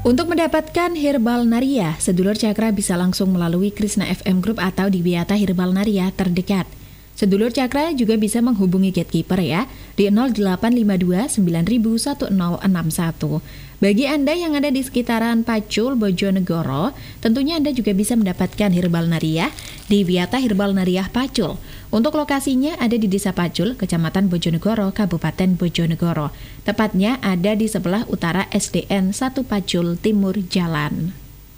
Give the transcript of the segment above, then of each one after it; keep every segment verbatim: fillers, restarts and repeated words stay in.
Untuk mendapatkan Herbal Naria, sedulur Cakra bisa langsung melalui Krishna F M Group atau di Wiyata Herbal Naria terdekat. Sedulur Cakra juga bisa menghubungi gatekeeper ya, di nol delapan lima dua sembilan nol satu nol enam satu. Bagi Anda yang ada di sekitaran Pacul, Bojonegoro, tentunya Anda juga bisa mendapatkan Herbal Naria di Wiyata Herbal Naria Pacul. Untuk lokasinya ada di Desa Pacul, Kecamatan Bojonegoro, Kabupaten Bojonegoro. Tepatnya ada di sebelah utara S D N satu Pacul Timur Jalan.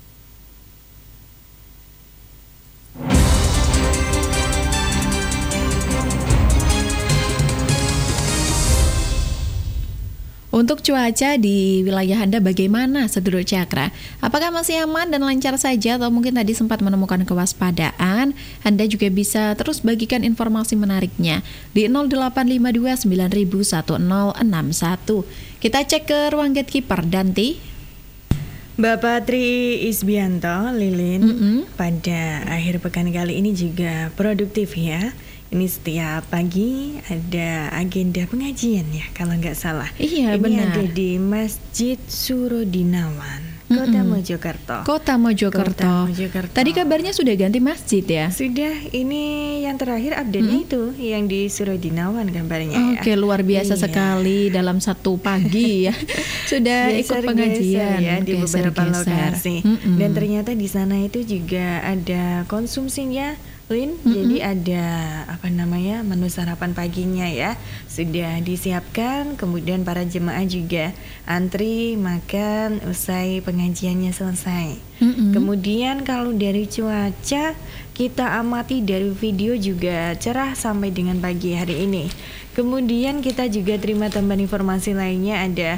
Untuk cuaca di wilayah Anda bagaimana, sedulur Cakra? Apakah masih aman dan lancar saja atau mungkin tadi sempat menemukan kewaspadaan? Anda juga bisa terus bagikan informasi menariknya di nol delapan lima dua sembilan nol satu nol enam satu. Kita cek ke ruang gatekeeper, Danti. Bapak Tri Isbianto, Lilin, Mm-mm. pada akhir pekan kali ini juga produktif ya. Ini setiap pagi ada agenda pengajian ya, kalau nggak salah. Iya, ini benar. ada di Masjid Surodinawan, Kota Mm-mm. Mojokerto. Kota Mojokerto. Kota Mojokerto. Tadi kabarnya sudah ganti masjid ya? Sudah, ini yang terakhir update-nya itu yang di Surodinawan kabarnya. Oke, ya. luar biasa Iya. sekali dalam satu pagi ya. Sudah ikut pengajian ya di beberapa geser-geser. lokasi. Mm-mm. Dan ternyata di sana itu juga ada konsumsinya, Lin. Mm-mm. Jadi ada apa namanya menu sarapan paginya ya, sudah disiapkan. Kemudian para jemaah juga antri makan usai pengajiannya selesai. Mm-mm. Kemudian kalau dari cuaca kita amati dari video juga cerah sampai dengan pagi hari ini. Kemudian kita juga terima tambahan informasi lainnya, ada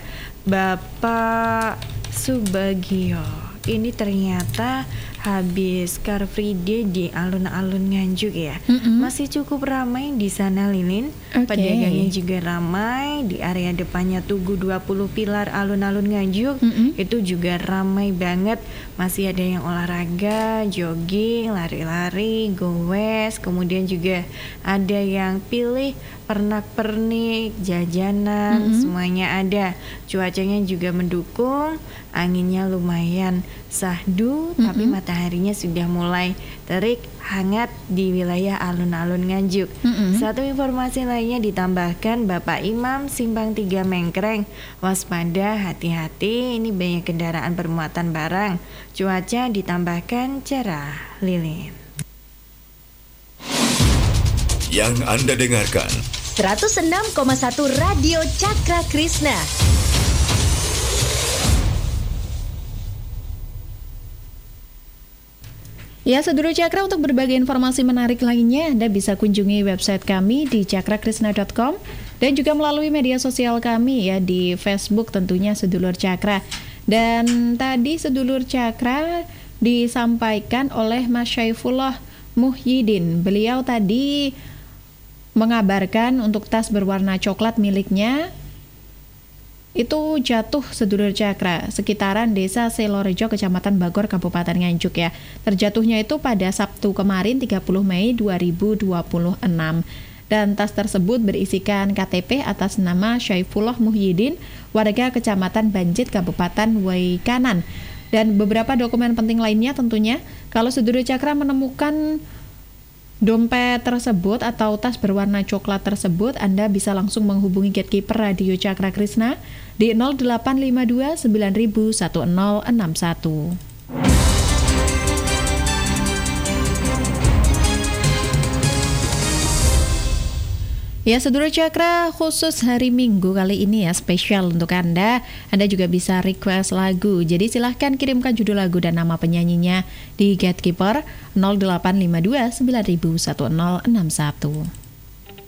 Bapak Subagio. Ini ternyata habis Car Free Day di alun-alun Nganjuk ya. Mm-mm. Masih cukup ramai di sana, Lilin. Oke. Pedagangnya juga ramai di area depannya Tugu dua puluh Pilar alun-alun Nganjuk. Mm-mm. Itu juga ramai banget. Masih ada yang olahraga, jogging, lari-lari, goes. Kemudian juga ada yang pilih pernak-pernik, jajanan, Mm-mm. semuanya ada. Cuacanya juga mendukung, anginnya lumayan sahdu, Mm-mm. tapi mataharinya sudah mulai terik, hangat di wilayah alun-alun Nganjuk. Mm-mm. Satu informasi lainnya ditambahkan, Bapak Imam Simpang tiga Mengkreng, waspada, hati-hati, ini banyak kendaraan bermuatan barang. Cuaca ditambahkan cerah, Lilin. Yang Anda dengarkan seratus enam koma satu Radio Cakra Krishna. Ya, sedulur Cakra, untuk berbagai informasi menarik lainnya Anda bisa kunjungi website kami di cakra krishna dot com dan juga melalui media sosial kami ya, di Facebook tentunya sedulur Cakra. Dan tadi sedulur Cakra disampaikan oleh Mas Syaifullah Muhyiddin. Beliau tadi mengabarkan untuk tas berwarna coklat miliknya itu jatuh, sedulur Cakra, sekitaran Desa Selorejo, Kecamatan Bagor, Kabupaten Nganjuk ya. Terjatuhnya itu pada Sabtu kemarin tiga puluh Mei dua ribu dua puluh enam. Dan tas tersebut berisikan K T P atas nama Syaifullah Muhyiddin, warga Kecamatan Banjit, Kabupaten Waikanan. Dan beberapa dokumen penting lainnya tentunya. Kalau sedulur Cakra menemukan dompet tersebut atau tas berwarna coklat tersebut, Anda bisa langsung menghubungi gatekeeper Radio Cakra Krishna di nol delapan lima dua sembilan nol satu nol enam satu. Ya, sedulur Cakra, khusus hari Minggu kali ini ya, spesial untuk Anda. Anda juga bisa request lagu. Jadi silahkan kirimkan judul lagu dan nama penyanyinya di gatekeeper nol delapan lima dua sembilan nol satu nol enam satu.